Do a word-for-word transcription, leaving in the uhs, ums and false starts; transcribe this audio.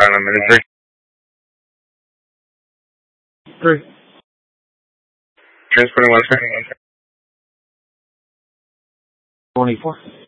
Final minute three. Three. Transporting one second. Twenty-four.